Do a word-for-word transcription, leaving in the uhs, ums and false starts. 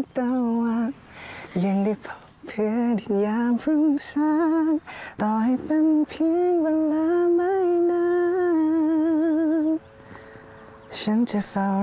ตะวันยังได้พบเพื่อนที่ยามรุ่งสางต่อให้เป็นเพียงเวลาไม่นานฉันจะเฝ้า